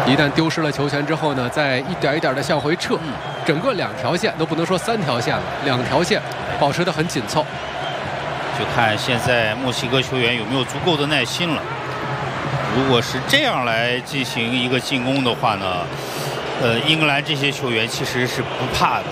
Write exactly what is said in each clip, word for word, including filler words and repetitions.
一旦丢失了球权之后呢，再一点一点的向回撤， 嗯、 整个两条线都不能说三条线了，两条线保持得很紧凑。 就看现在墨西哥球员有没有足够的耐心了。如果是这样来进行一个进攻的话呢，呃，英格兰这些球员其实是不怕的。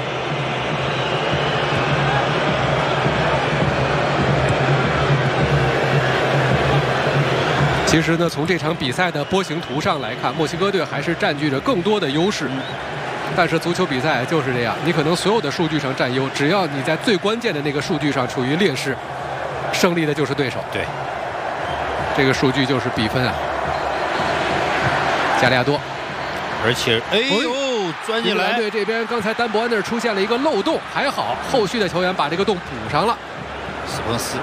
其实呢，从这场比赛的波形图上来看，墨西哥队还是占据着更多的优势。但是足球比赛就是这样，你可能所有的数据上占优，只要你在最关键的那个数据上处于劣势，胜利的就是对手。 对， 这个数据就是比分啊。加利亚多， 而且哎呦，钻进来！ 队这边刚才丹伯安那儿出现了一个漏洞，还好后续的球员把这个洞补上了。 斯彭斯。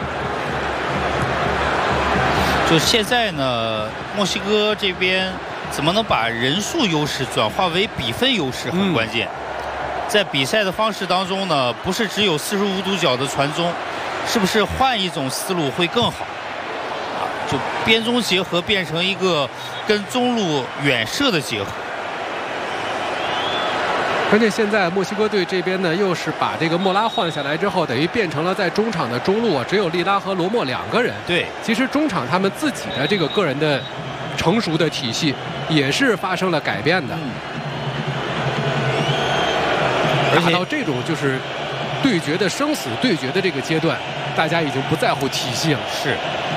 就现在呢，墨西哥这边怎么能把人数优势转化为比分优势很关键。嗯、在比赛的方式当中呢，不是只有四十五度角的传中，是不是换一种思路会更好？啊，就边中结合变成一个跟中路远射的结合。 关键现在墨西哥队这边呢，又是把这个莫拉换下来之后，等于变成了在中场的中路啊，只有利拉和罗莫两个人。 对， 其实中场他们自己的这个个人的成熟的体系也是发生了改变的。嗯、而且到这种就是对决的生死对决的这个阶段，大家已经不在乎体系了。 是。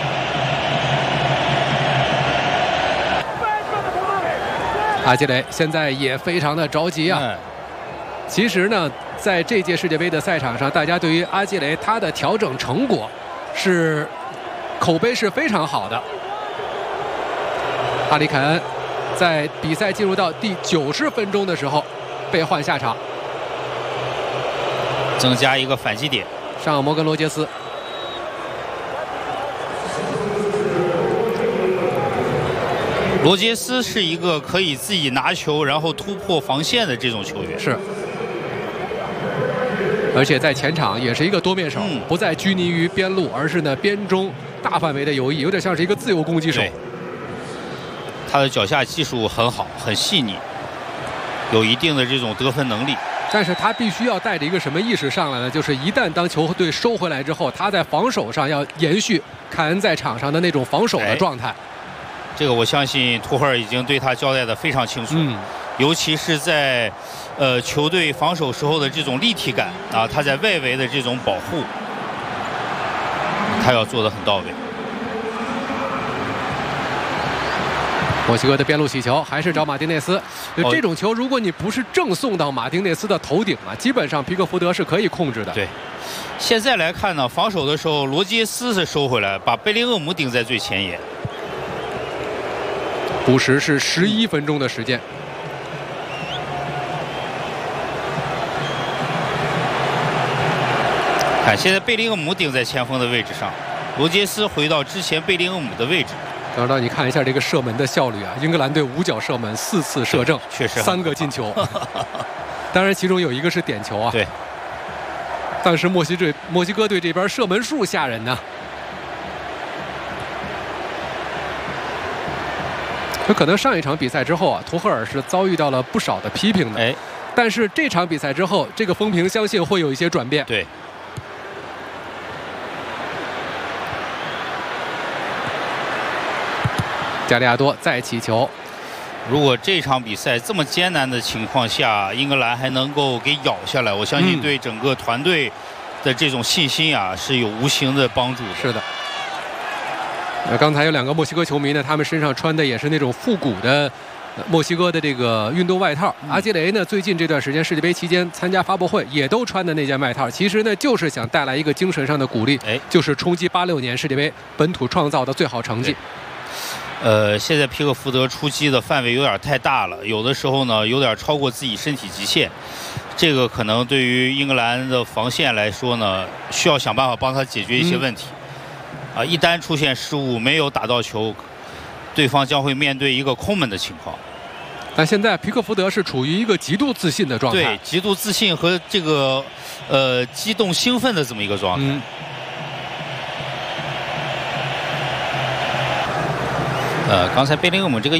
阿基雷现在也非常的着急啊。嗯、其实呢，在这届世界杯的赛场上，大家对于阿基雷他的调整成果是口碑是非常好的。哈里凯恩在比赛进入到第九十分钟的时候被换下场， 增加一个反击点。 上摩根罗杰斯。 罗杰斯是一个可以自己拿球然后突破防线的这种球员， 是，而且在前场也是一个多面手，嗯、不再拘泥于边路，而是呢边中大范围的游弋，有点像是一个自由攻击手。 他的脚下技术很好，很细腻，有一定的这种得分能力。 但是他必须要带着一个什么意识上来呢？就是一旦当球队收回来之后，他在防守上要延续凯恩在场上的那种防守的状态。哎， 这个我相信图赫尔已经对他交代的非常清楚，嗯、尤其是在呃球队防守时候的这种立体感啊，他在外围的这种保护，他要做得很到位。 墨西哥的边路起球还是找马丁内斯，就这种球，如果你不是正送到马丁内斯的头顶啊，基本上皮克福德是可以控制的。 对，现在来看呢，防守的时候罗杰斯是收回来，把贝林厄姆顶在最前沿。 补时是十一分钟的时间。 看，现在贝林厄姆顶在前锋的位置上，罗杰斯回到之前贝林厄姆的位置。 等到你看一下这个射门的效率啊，英格兰队五脚射门四次射正， 确实三个进球。当然，其中有一个是点球啊。 对。 但是墨西队墨西哥队这边射门数吓人呢。有可能上一场比赛之后啊，图赫尔是遭遇到了不少的批评的。 哎， 但是这场比赛之后，这个风评相信会有一些转变。 对。 加利亚多再起球。 如果这场比赛这么艰难的情况下，英格兰还能够给咬下来，我相信对整个团队的这种信心啊是有无形的帮助的。 是的。呃，刚才有两个墨西哥球迷呢，他们身上穿的也是那种复古的墨西哥的这个运动外套。嗯、阿基雷呢，最近这段时间世界杯期间参加发布会，也都穿的那件外套。其实呢，就是想带来一个精神上的鼓励，哎，就是冲击八六年世界杯本土创造的最好成绩。 呃，现在皮克福德出击的范围有点太大了，有的时候呢有点超过自己身体极限，这个可能对于英格兰的防线来说呢，需要想办法帮他解决一些问题。嗯、啊，一旦出现失误，没有打到球，对方将会面对一个空门的情况。 但现在皮克福德是处于一个极度自信的状态， 对，极度自信和这个呃激动兴奋的这么一个状态。嗯呃，刚才贝林厄姆这个